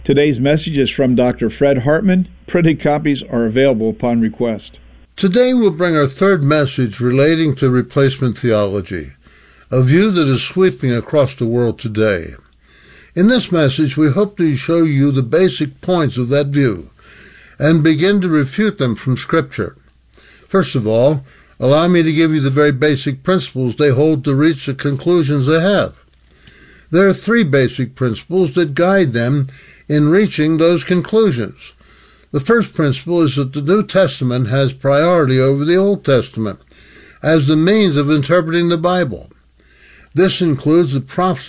Today's message is from Dr. Fred Hartman. Printed copies are available upon request. Today we'll bring our third message relating to replacement theology, a view that is sweeping across the world today. In this message, we hope to show you the basic points of that view and begin to refute them from Scripture. First of all, allow me to give you the very basic principles they hold to reach the conclusions they have. There are three basic principles that guide them in reaching those conclusions. The first principle is that the New Testament has priority over the Old Testament as the means of interpreting the Bible. This includes the prophecy